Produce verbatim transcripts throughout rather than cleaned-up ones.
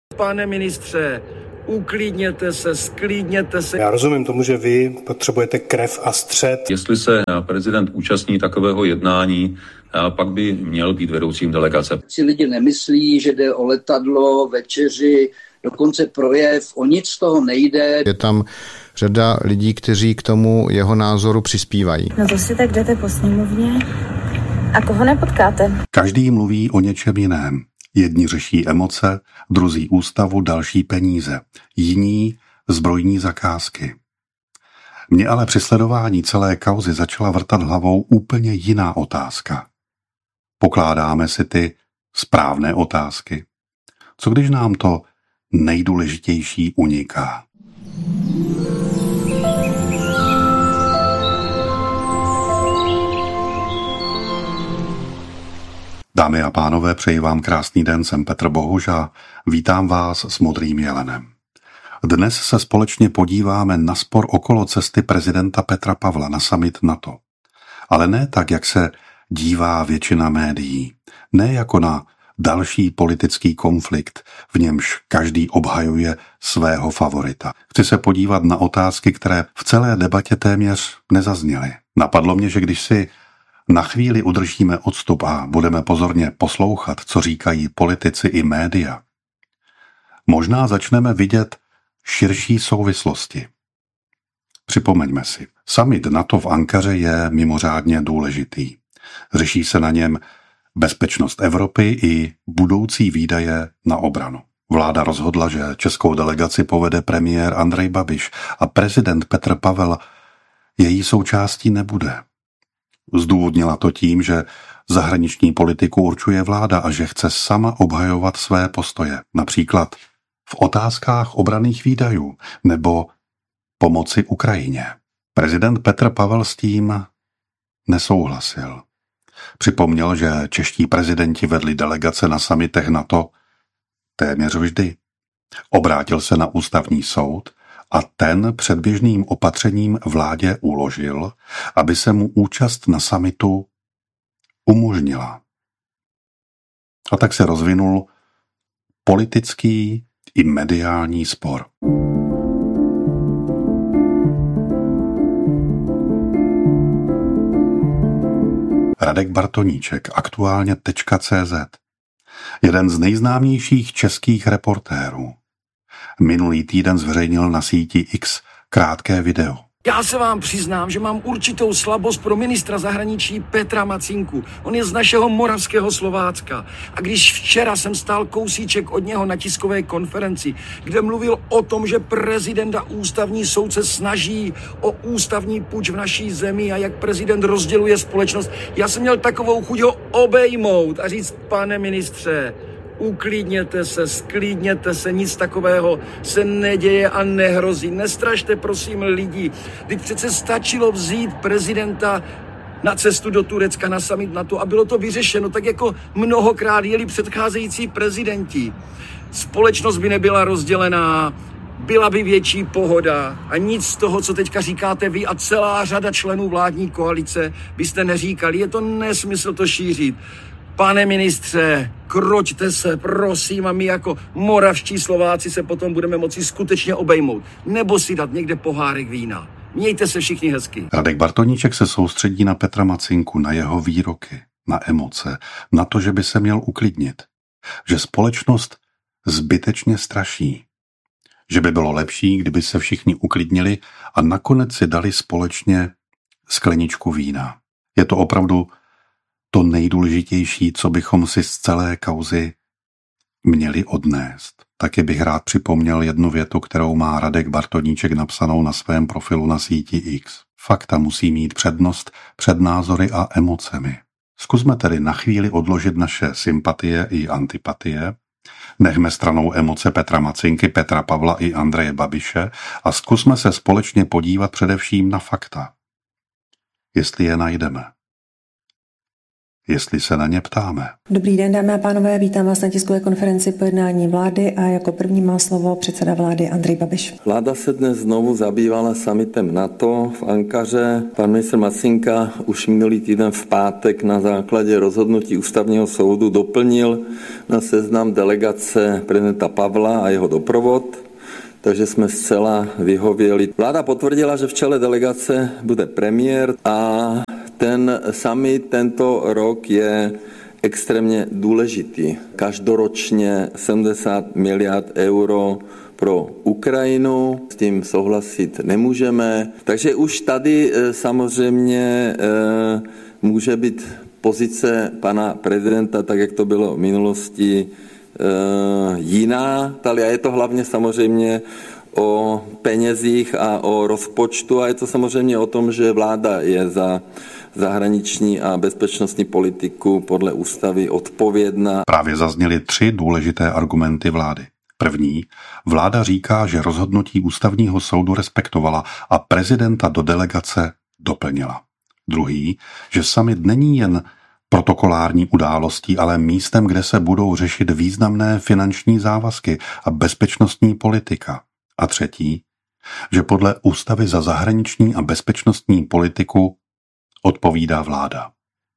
Pane ministře, uklidněte se, sklidněte se. Já rozumím tomu, že vy potřebujete krev a střet. Jestli se prezident účastní takového jednání, pak by měl být vedoucím delegace. Si lidi nemyslí, že jde o letadlo, večeři, dokonce projev, o nic z toho nejde. Je tam řada lidí, kteří k tomu jeho názoru přispívají. No to si tak jdete po sněmovně a koho nepotkáte? Každý mluví o něčem jiném. Jedni řeší emoce, druzí ústavu, další peníze, jiní zbrojní zakázky. Mně ale při sledování celé kauzy začala vrtat hlavou úplně jiná otázka. Pokládáme si ty správné otázky. Co když nám to nejdůležitější uniká? Dámy a pánové, přeji vám krásný den, jsem Petr Bohuž a vítám vás s Modrým jelenem. Dnes se společně podíváme na spor okolo cesty prezidenta Petra Pavla na summit NATO. Ale ne tak, jak se dívá většina médií. Ne jako na další politický konflikt, v němž každý obhajuje svého favorita. Chci se podívat na otázky, které v celé debatě téměř nezazněly. Napadlo mě, že když si na chvíli udržíme odstup a budeme pozorně poslouchat, co říkají politici i média, možná začneme vidět širší souvislosti. Připomeňme si, summit NATO v Ankaře je mimořádně důležitý. Řeší se na něm bezpečnost Evropy i budoucí výdaje na obranu. Vláda rozhodla, že českou delegaci povede premiér Andrej Babiš a prezident Petr Pavel její součástí nebude. Zdůvodnila to tím, že zahraniční politiku určuje vláda a že chce sama obhajovat své postoje, například v otázkách obranných výdajů nebo pomoci Ukrajině. Prezident Petr Pavel s tím nesouhlasil. Připomněl, že čeští prezidenti vedli delegace na summitech NATO téměř vždy. Obrátil se na ústavní soud a ten předběžným opatřením vládě uložil, aby se mu účast na summitu umožnila. A tak se rozvinul politický i mediální spor. Radek Bartoníček, aktuálně tečka cé zet, jeden z nejznámějších českých reportérů, minulý týden zveřejnil na síti X krátké video. Já se vám přiznám, že mám určitou slabost pro ministra zahraničí Petra Macinku. On je z našeho moravského Slovácka. A když včera jsem stál kousíček od něho na tiskové konferenci, kde mluvil o tom, že prezident a ústavní soud se snaží o ústavní puč v naší zemi a jak prezident rozděluje společnost, já jsem měl takovou chuť ho obejmout a říct, pane ministře, uklidněte se, sklidněte se, nic takového se neděje a nehrozí. Nestrašte prosím lidi. Teď přece stačilo vzít prezidenta na cestu do Turecka na summit NATO a bylo to vyřešeno, tak jako mnohokrát jeli předcházející prezidenti. Společnost by nebyla rozdělená, byla by větší pohoda a nic z toho, co teďka říkáte vy a celá řada členů vládní koalice, byste neříkali. Je to nesmysl to šířit. Pane ministře, kroťte se, prosím, a my jako moravští Slováci se potom budeme moci skutečně obejmout. Nebo si dát někde pohárek vína. Mějte se všichni hezky. Radek Bartoníček se soustředí na Petra Macinku, na jeho výroky, na emoce, na to, že by se měl uklidnit. Že společnost zbytečně straší. Že by bylo lepší, kdyby se všichni uklidnili a nakonec si dali společně skleničku vína. Je to opravdu to nejdůležitější, co bychom si z celé kauzy měli odnést. Taky bych rád připomněl jednu větu, kterou má Radek Bartoníček napsanou na svém profilu na síti X. Fakta musí mít přednost před názory a emocemi. Zkusme tedy na chvíli odložit naše sympatie i antipatie, nechme stranou emoce Petra Macinky, Petra Pavla i Andreje Babiše a zkusme se společně podívat především na fakta. Jestli je najdeme. jestli se na ně ptáme. Dobrý den, dámy a pánové, vítám vás na tiskové konferenci po jednání vlády a jako první má slovo předseda vlády Andrej Babiš. Vláda se dnes znovu zabývala summitem NATO v Ankaře. Pan ministr Macinka už minulý týden v pátek na základě rozhodnutí ústavního soudu doplnil na seznam delegace prezidenta Pavla a jeho doprovod, takže jsme zcela vyhověli. Vláda potvrdila, že v čele delegace bude premiér a ten summit tento rok je extrémně důležitý. Každoročně sedmdesát miliard euro pro Ukrajinu, s tím souhlasit nemůžeme. Takže už tady samozřejmě může být pozice pana prezidenta, tak jak to bylo v minulosti, jiná. A je to hlavně samozřejmě o penězích a o rozpočtu a je to samozřejmě o tom, že vláda je za zahraniční a bezpečnostní politiku podle ústavy odpovědná. Právě zazněly tři důležité argumenty vlády. První, vláda říká, že rozhodnutí ústavního soudu respektovala a prezidenta do delegace doplnila. Druhý, že summit není jen protokolární událostí, ale místem, kde se budou řešit významné finanční závazky a bezpečnostní politika. A třetí, že podle ústavy za zahraniční a bezpečnostní politiku odpovídá vláda.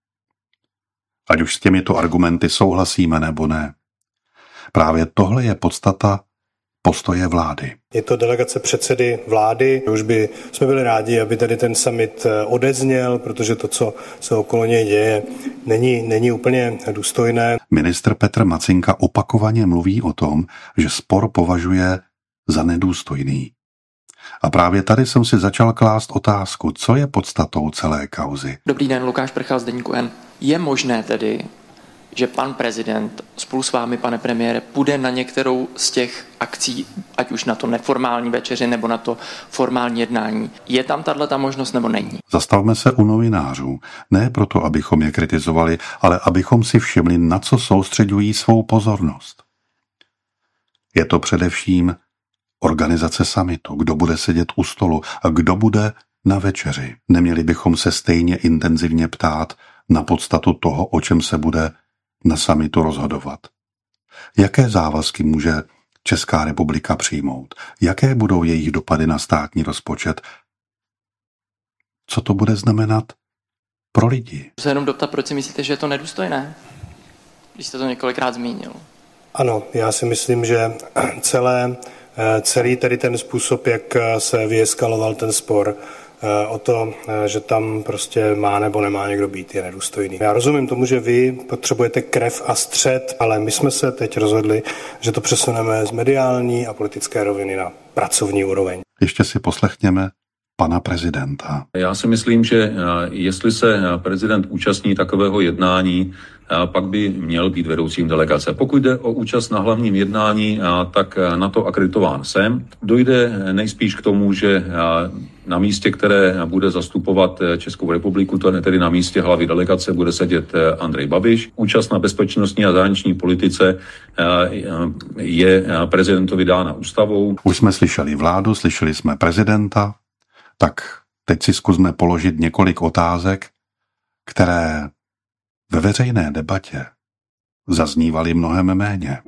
Ať už s těmito argumenty souhlasíme nebo ne. Právě tohle je podstata postoje vlády. Je to delegace předsedy vlády. Už by jsme byli rádi, aby tady ten summit odezněl, protože to, co se okolo něj děje, není, není úplně důstojné. Ministr Petr Macinka opakovaně mluví o tom, že spor považuje za nedůstojný. A právě tady jsem si začal klást otázku, co je podstatou celé kauzy. Dobrý den, Lukáš Prchal z Deníku N. Je možné tedy, že pan prezident spolu s vámi, pane premiére, půjde na některou z těch akcí, ať už na to neformální večeři nebo na to formální jednání? Je tam tato možnost nebo není? Zastavme se u novinářů. Ne proto, abychom je kritizovali, ale abychom si všimli, na co soustředují svou pozornost. Je to především organizace summitu, kdo bude sedět u stolu a kdo bude na večeři. Neměli bychom se stejně intenzivně ptát na podstatu toho, o čem se bude na summitu rozhodovat. Jaké závazky může Česká republika přijmout? Jaké budou jejich dopady na státní rozpočet? Co to bude znamenat pro lidi? Se jenom doptat, proč si myslíte, že je to nedůstojné? Když jste to několikrát zmínil. Ano, já si myslím, že celé, celý tady ten způsob, jak se vyeskaloval ten spor o to, že tam prostě má nebo nemá někdo být, je nedůstojný. Já rozumím tomu, že vy potřebujete krev a střet, ale my jsme se teď rozhodli, že to přesuneme z mediální a politické roviny na pracovní úroveň. Ještě si poslechněme pana prezidenta. Já si myslím, že jestli se prezident účastní takového jednání, pak by měl být vedoucím delegace. Pokud jde o účast na hlavním jednání, tak na to akreditován jsem. Dojde nejspíš k tomu, že na místě, které bude zastupovat Českou republiku, to je tedy na místě hlavy delegace, bude sedět Andrej Babiš. Účast na bezpečnostní a zahraniční politice je prezidentovi dána ústavou. Už jsme slyšeli vládu, slyšeli jsme prezidenta, tak teď si zkusme položit několik otázek, které ve veřejné debatě zaznívaly mnohem méně.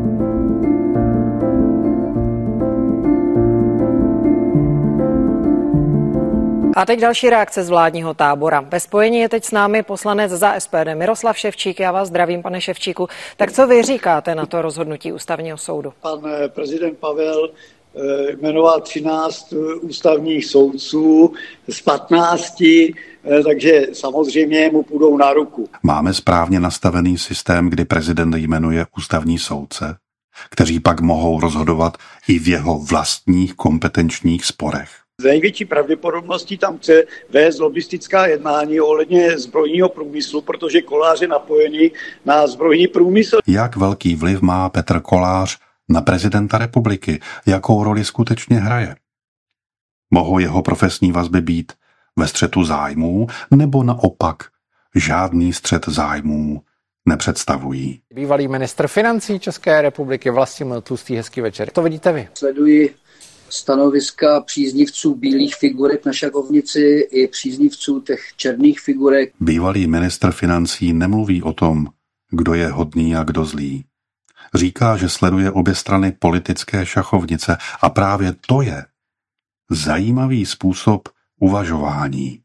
A teď další reakce z vládního tábora. Ve spojení je teď s námi poslanec za S P D Miroslav Ševčík. Já vás zdravím, pane Ševčíku. Tak co vy říkáte na to rozhodnutí ústavního soudu? Pan prezident Pavel jmenoval třináct ústavních soudců z patnácti, takže samozřejmě mu půjdou na ruku. Máme správně nastavený systém, kdy prezident jmenuje ústavní soudce, kteří pak mohou rozhodovat i v jeho vlastních kompetenčních sporech. Z největší pravděpodobností tam chce vést lobistická jednání ohledně zbrojního průmyslu, protože Kolář je napojený na zbrojní průmysl. Jak velký vliv má Petr Kolář na prezidenta republiky? Jakou roli skutečně hraje? Mohou jeho profesní vazby být ve střetu zájmů, nebo naopak žádný střet zájmů nepředstavují? Bývalý ministr financí České republiky Vlastimil Tlustý, hezký večer. To vidíte vy? Sleduji stanoviska příznivců bílých figurek na šachovnici i příznivců těch černých figurek. Bývalý ministr financí nemluví o tom, kdo je hodný a kdo zlý. Říká, že sleduje obě strany politické šachovnice a právě to je zajímavý způsob uvažování.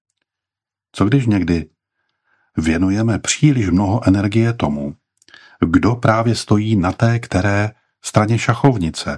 Co když někdy věnujeme příliš mnoho energie tomu, kdo právě stojí na té které straně šachovnice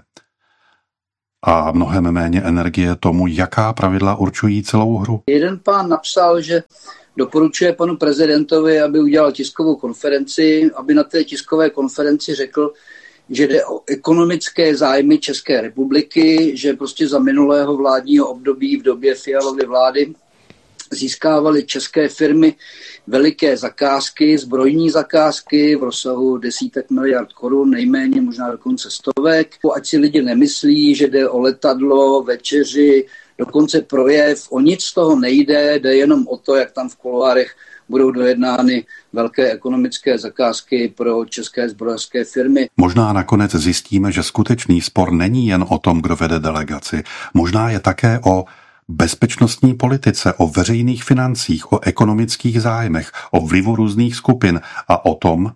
a mnohem méně energie tomu, jaká pravidla určují celou hru? Jeden pán napsal, že doporučuje panu prezidentovi, aby udělal tiskovou konferenci, aby na té tiskové konferenci řekl, že jde o ekonomické zájmy České republiky, že prostě za minulého vládního období v době Fialovy vlády získávaly české firmy veliké zakázky, zbrojní zakázky v rozsahu desítek miliard korun, nejméně možná dokonce stovek. Ať si lidi nemyslí, že jde o letadlo, večeři, dokonce projev, o nic z toho nejde, jde jenom o to, jak tam v kuloárech budou dojednány velké ekonomické zakázky pro české zbrojařské firmy. Možná nakonec zjistíme, že skutečný spor není jen o tom, kdo vede delegaci. Možná je také o bezpečnostní politice, o veřejných financích, o ekonomických zájmech, o vlivu různých skupin a o tom,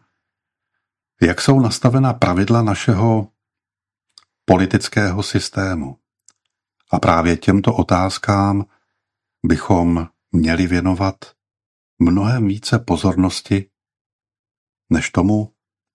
jak jsou nastavena pravidla našeho politického systému. A právě těmto otázkám bychom měli věnovat mnohem více pozornosti, než tomu,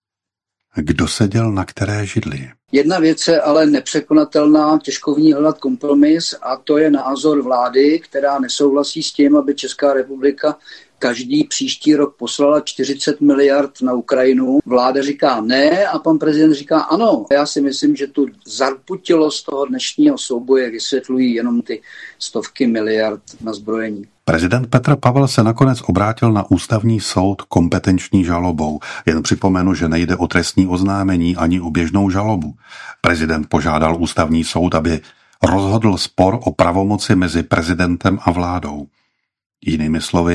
kdo seděl na které židli. Jedna věc je ale nepřekonatelná, těžko v ní hledat kompromis a to je názor vlády, která nesouhlasí s tím, aby Česká republika každý příští rok poslala čtyřicet miliard na Ukrajinu. Vláda říká ne a pan prezident říká ano. Já si myslím, že tu zarputilost toho dnešního souboje vysvětlují jenom ty stovky miliard na zbrojení. Prezident Petr Pavel se nakonec obrátil na ústavní soud kompetenční žalobou. Jen připomenu, že nejde o trestní oznámení ani o běžnou žalobu. Prezident požádal ústavní soud, aby rozhodl spor o pravomoci mezi prezidentem a vládou. Jinými slovy,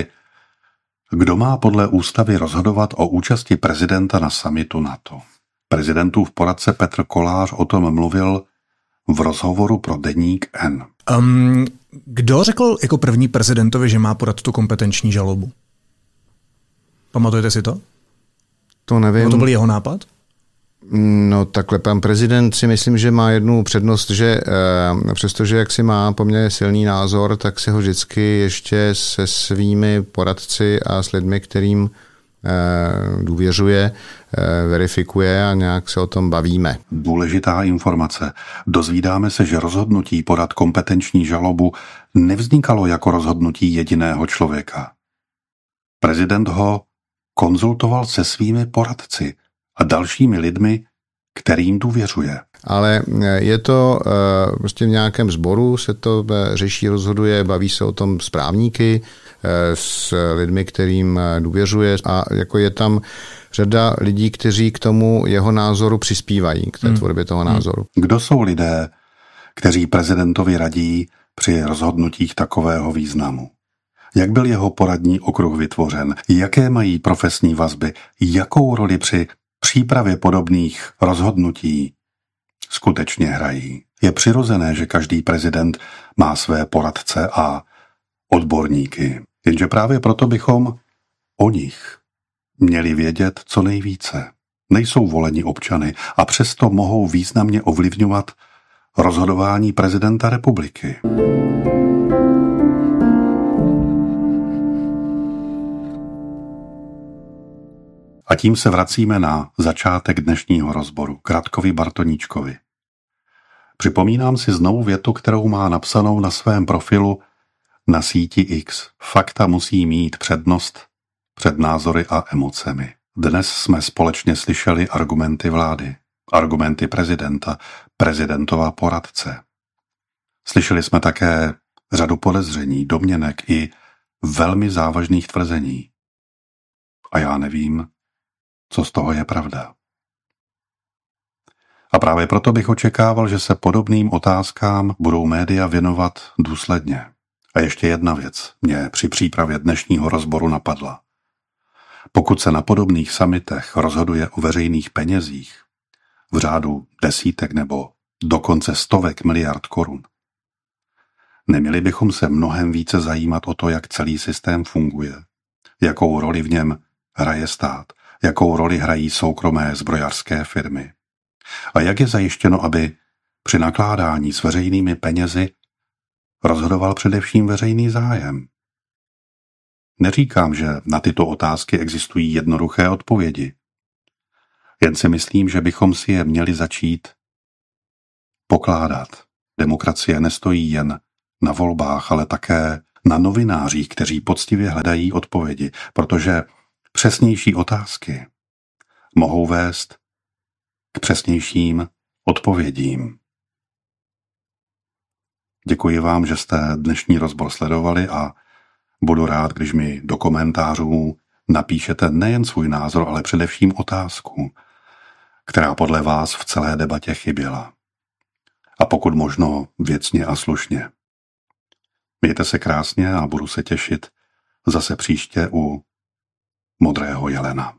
kdo má podle ústavy rozhodovat o účasti prezidenta na summitu NATO? Prezidentův poradce Petr Kolář o tom mluvil v rozhovoru pro deník N. Um, kdo řekl jako první prezidentovi, že má podat tu kompetenční žalobu? Pamatujete si to? To nevím. No to byl jeho nápad? No takhle, pan prezident si myslím, že má jednu přednost, že eh, přestože jak si má poměrně silný názor, tak si ho vždycky ještě se svými poradci a s lidmi, kterým eh, důvěřuje, eh, verifikuje a nějak se o tom bavíme. Důležitá informace. Dozvídáme se, že rozhodnutí podat kompetenční žalobu nevznikalo jako rozhodnutí jediného člověka. Prezident ho konzultoval se svými poradci a dalšími lidmi, kterým důvěřuje. Ale je to prostě v nějakém sboru, se to řeší, rozhoduje, baví se o tom s právníky, s lidmi, kterým důvěřuje a jako je tam řada lidí, kteří k tomu jeho názoru přispívají, k té hmm. tvorbě toho názoru. Kdo jsou lidé, kteří prezidentovi radí při rozhodnutích takového významu? Jak byl jeho poradní okruh vytvořen? Jaké mají profesní vazby? Jakou roli při přípravě podobných rozhodnutí skutečně hrají? Je přirozené, že každý prezident má své poradce a odborníky. Jenže právě proto bychom o nich měli vědět co nejvíce. Nejsou voleni občany a přesto mohou významně ovlivňovat rozhodování prezidenta republiky. A tím se vracíme na začátek dnešního rozboru k Radkovi Bartoníčkovi. Připomínám si znovu větu, kterou má napsanou na svém profilu na síti X. Fakta musí mít přednost před názory a emocemi. Dnes jsme společně slyšeli argumenty vlády, argumenty prezidenta, prezidentova poradce. Slyšeli jsme také řadu podezření, domněnek i velmi závažných tvrzení. A já nevím, co z toho je pravda. A právě proto bych očekával, že se podobným otázkám budou média věnovat důsledně. A ještě jedna věc mě při přípravě dnešního rozboru napadla. Pokud se na podobných summitech rozhoduje o veřejných penězích v řádu desítek nebo dokonce stovek miliard korun. Neměli bychom se mnohem více zajímat o to, jak celý systém funguje, jakou roli v něm hraje stát, jakou roli hrají soukromé zbrojařské firmy a jak je zajištěno, aby při nakládání s veřejnými penězi rozhodoval především veřejný zájem. Neříkám, že na tyto otázky existují jednoduché odpovědi. Jen si myslím, že bychom si je měli začít pokládat. Demokracie nestojí jen na volbách, ale také na novinářích, kteří poctivě hledají odpovědi, protože přesnější otázky mohou vést k přesnějším odpovědím. Děkuji vám, že jste dnešní rozbor sledovali a budu rád, když mi do komentářů napíšete nejen svůj názor, ale především otázku, která podle vás v celé debatě chyběla. A pokud možno věcně a slušně. Mějte se krásně a budu se těšit zase příště u Modrého jelena.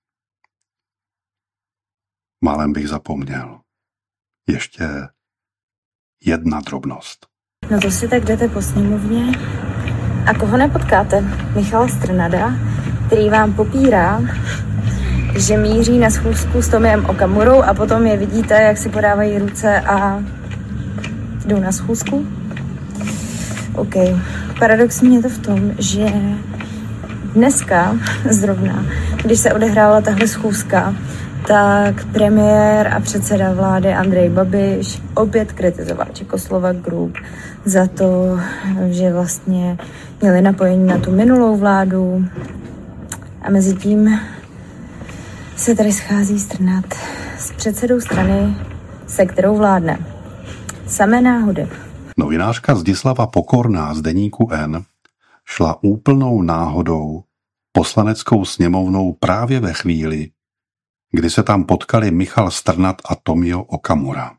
Málem bych zapomněl. Ještě jedna drobnost. No to si tak jdete po sněmovně a koho nepotkáte? Michala Strnada, který vám popírá, že míří na schůzku s Tomiem Okamurou a potom je vidíte, jak si podávají ruce a jdou na schůzku? OK. Paradoxní je to v tom, že dneska zrovna, když se odehrála tahle schůzka, tak premiér a předseda vlády Andrej Babiš opět kritizoval Czechoslovak Group za to, že vlastně měli napojení na tu minulou vládu a mezi tím se tady schází Strnad s předsedou strany, se kterou vládne. Samé náhody. Novinářka Zdislava Pokorná z deníku N šla úplnou náhodou poslaneckou sněmovnou právě ve chvíli, kdy se tam potkali Michal Strnad a Tomio Okamura.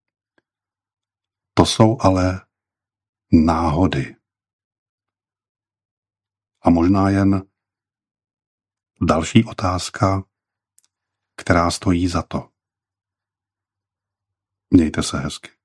To jsou ale náhody. A možná jen další otázka, která stojí za to. Mějte se hezky.